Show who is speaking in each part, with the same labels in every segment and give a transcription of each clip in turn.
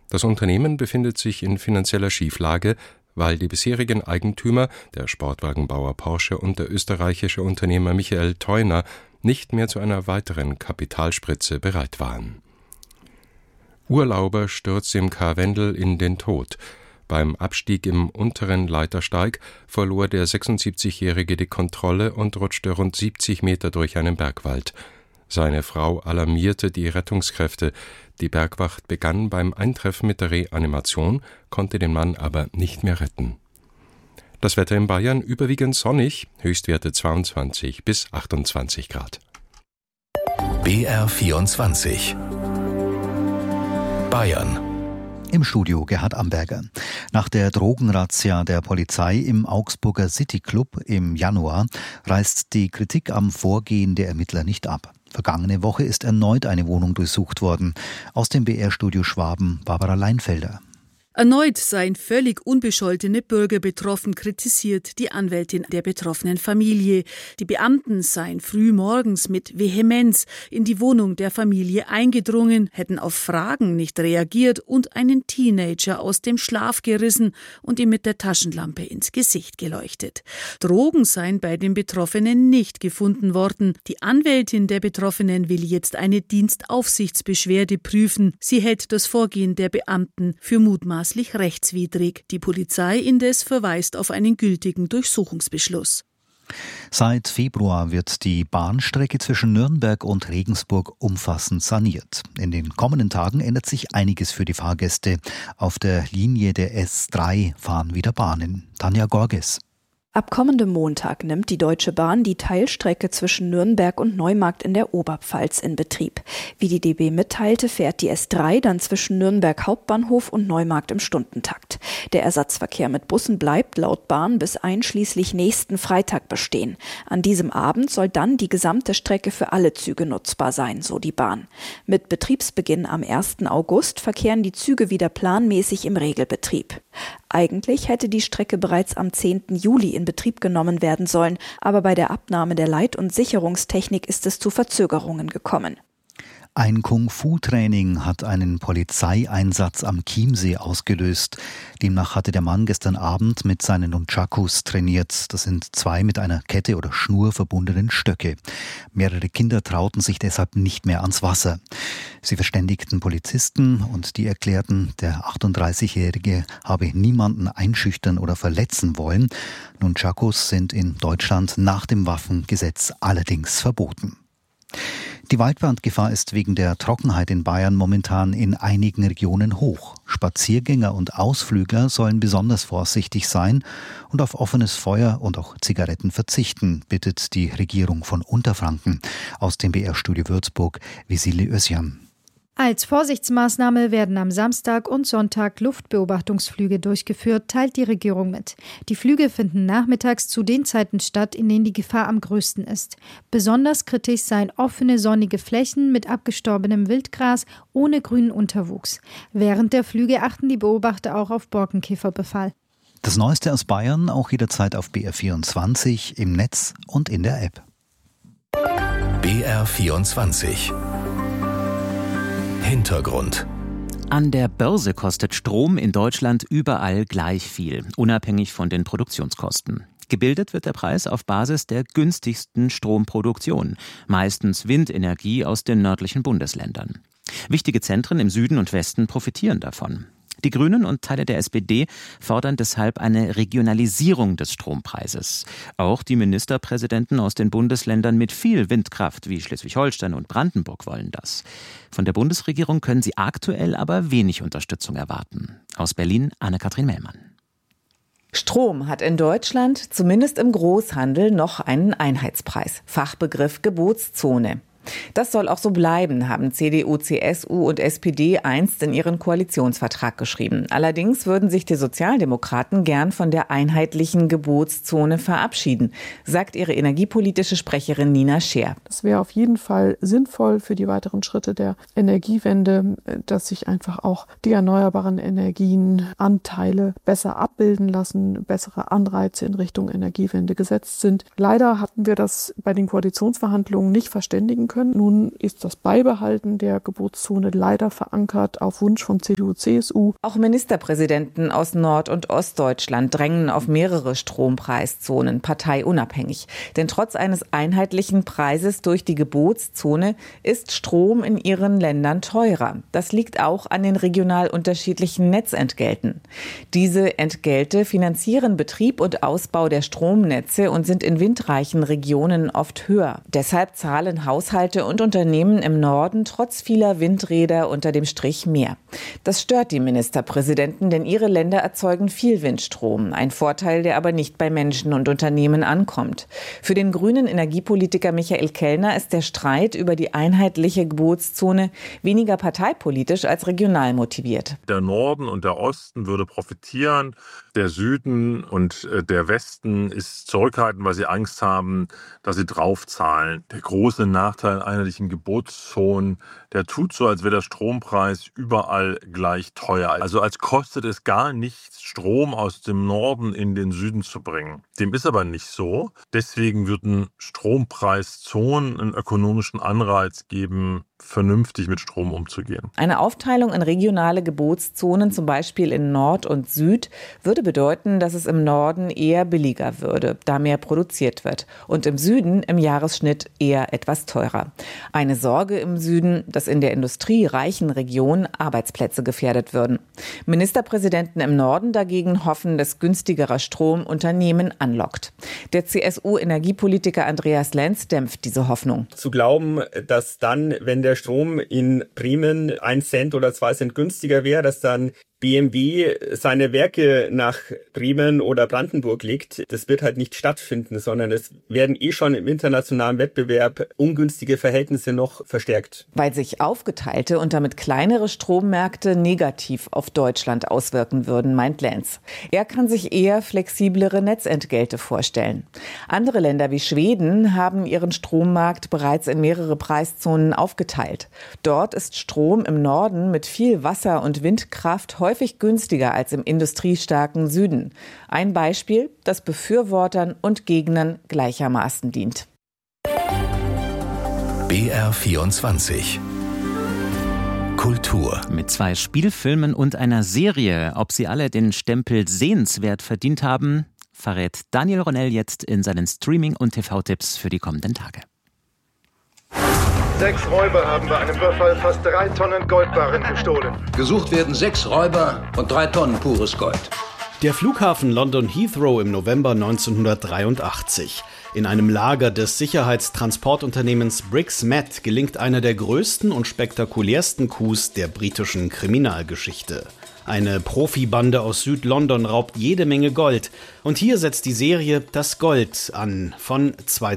Speaker 1: Das Unternehmen befindet sich in finanzieller Schieflage, weil die bisherigen Eigentümer, der Sportwagenbauer Porsche und der österreichische Unternehmer Michael Theuner, nicht mehr zu einer weiteren Kapitalspritze bereit waren. Urlauber stürzt im Karwendel in den Tod. Beim Abstieg im unteren Leitersteig verlor der 76-Jährige die Kontrolle und rutschte rund 70 Meter durch einen Bergwald. Seine Frau alarmierte die Rettungskräfte. Die Bergwacht begann beim Eintreffen mit der Reanimation, konnte den Mann aber nicht mehr retten. Das Wetter in Bayern überwiegend sonnig, Höchstwerte 22 bis 28 Grad.
Speaker 2: BR24 Bayern.
Speaker 3: Im Studio Gerhard Amberger. Nach der Drogenrazzia der Polizei im Augsburger City Club im Januar reißt die Kritik am Vorgehen der Ermittler nicht ab. Vergangene Woche ist erneut eine Wohnung durchsucht worden. Aus dem BR-Studio Schwaben, Barbara Leinfelder.
Speaker 4: Erneut seien völlig unbescholtene Bürger betroffen, kritisiert die Anwältin der betroffenen Familie. Die Beamten seien früh morgens mit Vehemenz in die Wohnung der Familie eingedrungen, hätten auf Fragen nicht reagiert und einen Teenager aus dem Schlaf gerissen und ihm mit der Taschenlampe ins Gesicht geleuchtet. Drogen seien bei den Betroffenen nicht gefunden worden. Die Anwältin der Betroffenen will jetzt eine Dienstaufsichtsbeschwerde prüfen. Sie hält das Vorgehen der Beamten für mutmaßlich rechtswidrig. Die Polizei indes verweist auf einen gültigen Durchsuchungsbeschluss.
Speaker 3: Seit Februar wird die Bahnstrecke zwischen Nürnberg und Regensburg umfassend saniert. In den kommenden Tagen ändert sich einiges für die Fahrgäste. Auf der Linie der S3 fahren wieder Bahnen. Tanja Gorges.
Speaker 5: Ab kommendem Montag nimmt die Deutsche Bahn die Teilstrecke zwischen Nürnberg und Neumarkt in der Oberpfalz in Betrieb. Wie die DB mitteilte, fährt die S3 dann zwischen Nürnberg Hauptbahnhof und Neumarkt im Stundentakt. Der Ersatzverkehr mit Bussen bleibt laut Bahn bis einschließlich nächsten Freitag bestehen. An diesem Abend soll dann die gesamte Strecke für alle Züge nutzbar sein, so die Bahn. Mit Betriebsbeginn am 1. August verkehren die Züge wieder planmäßig im Regelbetrieb. Eigentlich hätte die Strecke bereits am 10. Juli in Betrieb genommen werden sollen, aber bei der Abnahme der Leit- und Sicherungstechnik ist es zu Verzögerungen gekommen.
Speaker 3: Ein Kung-Fu-Training hat einen Polizeieinsatz am Chiemsee ausgelöst. Demnach hatte der Mann gestern Abend mit seinen Nunchakus trainiert. Das sind 2 mit einer Kette oder Schnur verbundenen Stöcke. Mehrere Kinder trauten sich deshalb nicht mehr ans Wasser. Sie verständigten Polizisten und die erklärten, der 38-Jährige habe niemanden einschüchtern oder verletzen wollen. Nunchakus sind in Deutschland nach dem Waffengesetz allerdings verboten. Die Waldbrandgefahr ist wegen der Trockenheit in Bayern momentan in einigen Regionen hoch. Spaziergänger und Ausflügler sollen besonders vorsichtig sein und auf offenes Feuer und auch Zigaretten verzichten, bittet die Regierung von Unterfranken. Aus dem BR-Studio Würzburg, Vesile Özcan.
Speaker 6: Als Vorsichtsmaßnahme werden am Samstag und Sonntag Luftbeobachtungsflüge durchgeführt, teilt die Regierung mit. Die Flüge finden nachmittags zu den Zeiten statt, in denen die Gefahr am größten ist. Besonders kritisch seien offene, sonnige Flächen mit abgestorbenem Wildgras ohne grünen Unterwuchs. Während der Flüge achten die Beobachter auch auf Borkenkäferbefall.
Speaker 3: Das Neueste aus Bayern auch jederzeit auf BR24, im Netz und in der App.
Speaker 2: BR24 Hintergrund.
Speaker 7: An der Börse kostet Strom in Deutschland überall gleich viel, unabhängig von den Produktionskosten. Gebildet wird der Preis auf Basis der günstigsten Stromproduktion, meistens Windenergie aus den nördlichen Bundesländern. Wichtige Zentren im Süden und Westen profitieren davon. Die Grünen und Teile der SPD fordern deshalb eine Regionalisierung des Strompreises. Auch die Ministerpräsidenten aus den Bundesländern mit viel Windkraft wie Schleswig-Holstein und Brandenburg wollen das. Von der Bundesregierung können sie aktuell aber wenig Unterstützung erwarten. Aus Berlin Anne-Kathrin Mellmann.
Speaker 8: Strom hat in Deutschland, zumindest im Großhandel, noch einen Einheitspreis. Fachbegriff Gebotszone. Das soll auch so bleiben, haben CDU, CSU und SPD einst in ihren Koalitionsvertrag geschrieben. Allerdings würden sich die Sozialdemokraten gern von der einheitlichen Gebotszone verabschieden, sagt ihre energiepolitische Sprecherin Nina Scheer.
Speaker 9: Das wäre auf jeden Fall sinnvoll für die weiteren Schritte der Energiewende, dass sich einfach auch die erneuerbaren Energienanteile besser abbilden lassen, bessere Anreize in Richtung Energiewende gesetzt sind. Leider hatten wir das bei den Koalitionsverhandlungen nicht verständigen können. können. Nun ist das Beibehalten der Gebotszone leider verankert auf Wunsch von CDU, CSU.
Speaker 8: Auch Ministerpräsidenten aus Nord- und Ostdeutschland drängen auf mehrere Strompreiszonen, parteiunabhängig. Denn trotz eines einheitlichen Preises durch die Gebotszone ist Strom in ihren Ländern teurer. Das liegt auch an den regional unterschiedlichen Netzentgelten. Diese Entgelte finanzieren Betrieb und Ausbau der Stromnetze und sind in windreichen Regionen oft höher. Deshalb zahlen Haushalte und Unternehmen im Norden trotz vieler Windräder unter dem Strich mehr. Das stört die Ministerpräsidenten, denn ihre Länder erzeugen viel Windstrom. Ein Vorteil, der aber nicht bei Menschen und Unternehmen ankommt. Für den grünen Energiepolitiker Michael Kellner ist der Streit über die einheitliche Gebotszone weniger parteipolitisch als regional motiviert.
Speaker 10: Der Norden und der Osten würde profitieren. Der Süden und der Westen ist zurückhaltend, weil sie Angst haben, dass sie draufzahlen. Der große Nachteil einheitlichen Gebotszonen, der tut so, als wäre der Strompreis überall gleich teuer. Also als kostet es gar nichts, Strom aus dem Norden in den Süden zu bringen. Dem ist aber nicht so. Deswegen würden Strompreiszonen einen ökonomischen Anreiz geben, vernünftig mit Strom umzugehen.
Speaker 8: Eine Aufteilung in regionale Gebotszonen, zum Beispiel in Nord und Süd, würde bedeuten, dass es im Norden eher billiger würde, da mehr produziert wird, und im Süden im Jahresschnitt eher etwas teurer. Eine Sorge im Süden, dass in der industriereichen Region Arbeitsplätze gefährdet würden. Ministerpräsidenten im Norden dagegen hoffen, dass günstigerer Strom Unternehmen anlockt. Der CSU-Energiepolitiker Andreas Lenz dämpft diese Hoffnung.
Speaker 11: Zu glauben, dass dann, wenn der Strom in Bremen 1 Cent oder 2 Cent günstiger wäre, dass dann BMW seine Werke nach Bremen oder Brandenburg legt, das wird halt nicht stattfinden, sondern es werden schon im internationalen Wettbewerb ungünstige Verhältnisse noch verstärkt.
Speaker 8: Weil sich aufgeteilte und damit kleinere Strommärkte negativ auf Deutschland auswirken würden, meint Lenz. Er kann sich eher flexiblere Netzentgelte vorstellen. Andere Länder wie Schweden haben ihren Strommarkt bereits in mehrere Preiszonen aufgeteilt. Dort ist Strom im Norden mit viel Wasser- und Windkraft häufig günstiger als im industriestarken Süden. Ein Beispiel, das Befürwortern und Gegnern gleichermaßen dient.
Speaker 2: BR24 Kultur.
Speaker 7: Mit 2 Spielfilmen und einer Serie, ob sie alle den Stempel sehenswert verdient haben, verrät Daniel Ronell jetzt in seinen Streaming- und TV-Tipps für die kommenden Tage.
Speaker 12: 6 Räuber haben bei einem Überfall fast 3 Tonnen Goldbarren gestohlen.
Speaker 13: Gesucht werden 6 Räuber und 3 Tonnen pures Gold.
Speaker 14: Der Flughafen London Heathrow im November 1983. In einem Lager des Sicherheitstransportunternehmens Briggs Met gelingt einer der größten und spektakulärsten Coups der britischen Kriminalgeschichte. Eine Profibande aus Süd-London raubt jede Menge Gold. Und hier setzt die Serie Das Gold an von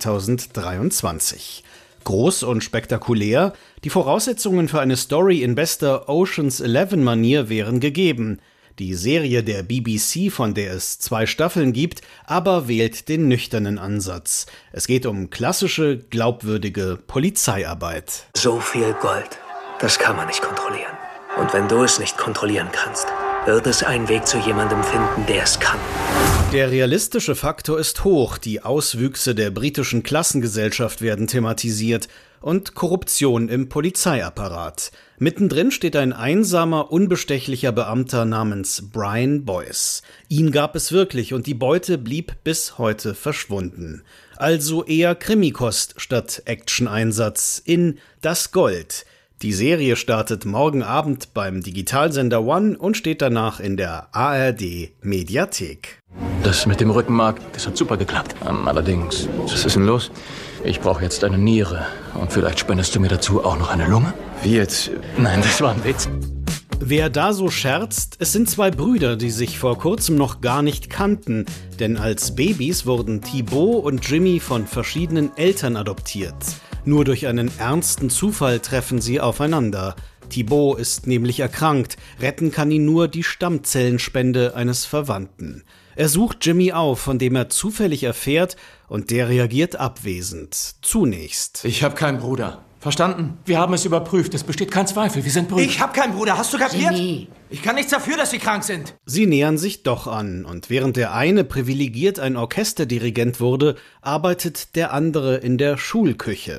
Speaker 14: 2023. Groß und spektakulär, die Voraussetzungen für eine Story in bester Ocean's 11-Manier wären gegeben. Die Serie der BBC, von der es 2 Staffeln gibt, aber wählt den nüchternen Ansatz. Es geht um klassische, glaubwürdige Polizeiarbeit.
Speaker 13: So viel Gold, das kann man nicht kontrollieren. Und wenn du es nicht kontrollieren kannst, wird es einen Weg zu jemandem finden, der es kann.
Speaker 14: Der realistische Faktor ist hoch, die Auswüchse der britischen Klassengesellschaft werden thematisiert und Korruption im Polizeiapparat. Mittendrin steht ein einsamer, unbestechlicher Beamter namens Brian Boyce. Ihn gab es wirklich und die Beute blieb bis heute verschwunden. Also eher Krimikost statt Action-Einsatz in Das Gold. Die Serie startet morgen Abend beim Digitalsender One und steht danach in der ARD-Mediathek.
Speaker 13: Das mit dem Rückenmark, das hat super geklappt. Allerdings, was ist denn los? Ich brauche jetzt eine Niere. Und vielleicht spendest du mir dazu auch noch eine Lunge? Wie jetzt? Nein, das war ein Witz.
Speaker 14: Wer da so scherzt, es sind 2 Brüder, die sich vor kurzem noch gar nicht kannten. Denn als Babys wurden Thibaut und Jimmy von verschiedenen Eltern adoptiert. Nur durch einen ernsten Zufall treffen sie aufeinander. Thibaut ist nämlich erkrankt. Retten kann ihn nur die Stammzellenspende eines Verwandten. Er sucht Jimmy auf, von dem er zufällig erfährt, und der reagiert abwesend. Zunächst.
Speaker 15: Ich habe keinen Bruder. Verstanden? Wir haben es überprüft. Es besteht kein Zweifel. Wir sind Brüder.
Speaker 16: Ich habe keinen Bruder. Hast du kapiert?
Speaker 15: Jimmy.
Speaker 16: Ich kann nichts dafür, dass sie krank sind.
Speaker 14: Sie nähern sich doch an. Und während der eine privilegiert ein Orchesterdirigent wurde, arbeitet der andere in der Schulküche.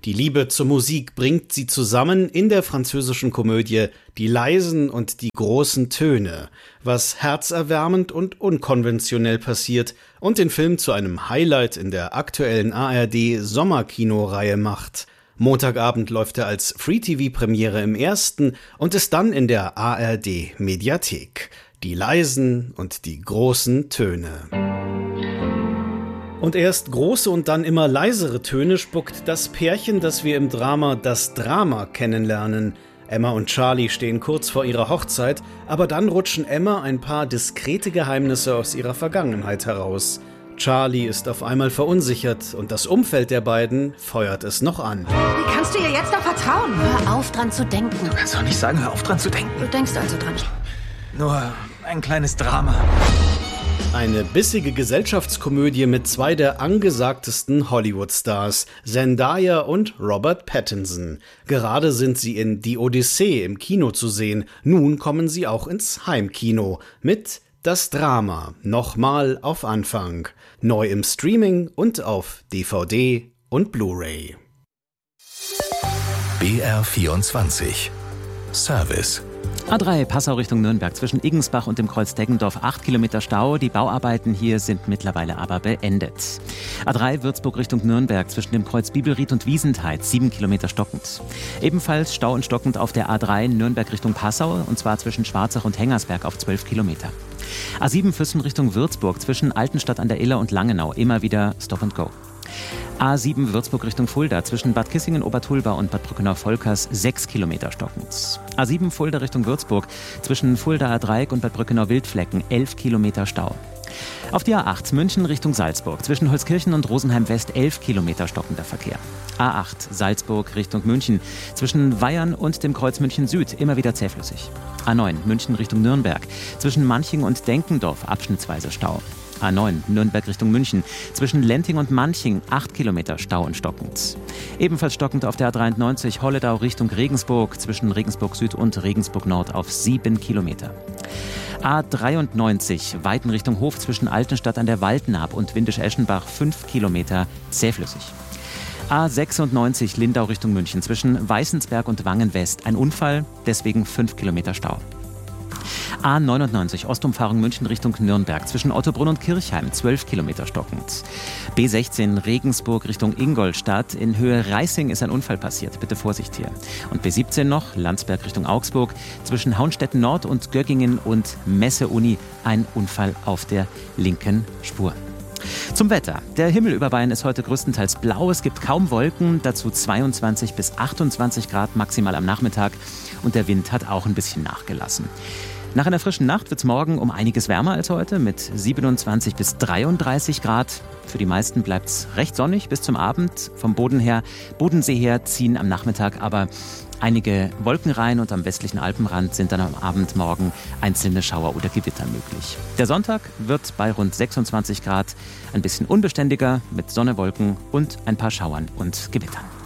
Speaker 14: Die Liebe zur Musik bringt sie zusammen in der französischen Komödie Die leisen und die großen Töne, was herzerwärmend und unkonventionell passiert und den Film zu einem Highlight in der aktuellen ARD-Sommerkinoreihe macht. Montagabend läuft er als Free-TV-Premiere im ersten und ist dann in der ARD-Mediathek. Die leisen und die großen Töne. Und erst große und dann immer leisere Töne spuckt das Pärchen, das wir im Drama Das Drama kennenlernen. Emma und Charlie stehen kurz vor ihrer Hochzeit, aber dann rutschen Emma ein paar diskrete Geheimnisse aus ihrer Vergangenheit heraus. Charlie ist auf einmal verunsichert und das Umfeld der beiden feuert es noch an.
Speaker 17: Wie kannst du ihr jetzt noch vertrauen?
Speaker 18: Hör auf, dran zu denken.
Speaker 16: Du kannst doch nicht sagen, hör auf, dran zu denken.
Speaker 18: Du denkst also dran.
Speaker 16: Nur ein kleines Drama.
Speaker 14: Eine bissige Gesellschaftskomödie mit zwei der angesagtesten Hollywood-Stars, Zendaya und Robert Pattinson. Gerade sind sie in Die Odyssee im Kino zu sehen. Nun kommen sie auch ins Heimkino mit Das Drama, nochmal auf Anfang. Neu im Streaming und auf DVD und Blu-ray.
Speaker 2: BR24 Service.
Speaker 7: A3 Passau Richtung Nürnberg zwischen Iggensbach und dem Kreuz Deggendorf 8 Kilometer Stau. Die Bauarbeiten hier sind mittlerweile aber beendet. A3 Würzburg Richtung Nürnberg zwischen dem Kreuz Bibelried und Wiesentheit 7 Kilometer stockend. Ebenfalls Stau und stockend auf der A3 Nürnberg Richtung Passau und zwar zwischen Schwarzach und Hengersberg auf 12 Kilometer. A7 Füssen Richtung Würzburg zwischen Altenstadt an der Iller und Langenau immer wieder Stop and Go. A7 Würzburg Richtung Fulda zwischen Bad Kissingen-Obertulba und Bad Brückenau-Volkers 6 Kilometer stockend. A7 Fulda Richtung Würzburg zwischen Fuldaer Dreieck und Bad Brückenau-Wildflecken 11 Kilometer Stau. Auf die A8 München Richtung Salzburg zwischen Holzkirchen und Rosenheim West 11 Kilometer stockender Verkehr. A8 Salzburg Richtung München zwischen Weyern und dem Kreuz München Süd immer wieder zähflüssig. A9 München Richtung Nürnberg zwischen Manching und Denkendorf abschnittsweise Stau. A9 Nürnberg Richtung München zwischen Lenting und Manching 8 Kilometer Stau und stockend. Ebenfalls stockend auf der A93 Holledau Richtung Regensburg zwischen Regensburg Süd und Regensburg Nord auf 7 Kilometer. A93 Weiten Richtung Hof zwischen Altenstadt an der Waldnaab und Windisch-Eschenbach 5 Kilometer zähflüssig. A96 Lindau Richtung München zwischen Weißensberg und Wangen West ein Unfall, deswegen 5 Kilometer Stau. A99 Ostumfahrung München Richtung Nürnberg zwischen Ottobrunn und Kirchheim 12 Kilometer stockend. B16 Regensburg Richtung Ingolstadt in Höhe Reising ist ein Unfall passiert. Bitte Vorsicht hier. Und B17 noch Landsberg Richtung Augsburg zwischen Haunstetten Nord und Göggingen und Messe-Uni ein Unfall auf der linken Spur. Zum Wetter. Der Himmel über Bayern ist heute größtenteils blau. Es gibt kaum Wolken, dazu 22 bis 28 Grad maximal am Nachmittag. Und der Wind hat auch ein bisschen nachgelassen. Nach einer frischen Nacht wird es morgen um einiges wärmer als heute mit 27 bis 33 Grad. Für die meisten bleibt es recht sonnig bis zum Abend. Vom Bodensee her ziehen am Nachmittag aber einige Wolken rein und am westlichen Alpenrand sind dann am Abend morgen einzelne Schauer oder Gewitter möglich. Der Sonntag wird bei rund 26 Grad ein bisschen unbeständiger mit Sonne, Wolken und ein paar Schauern und Gewittern.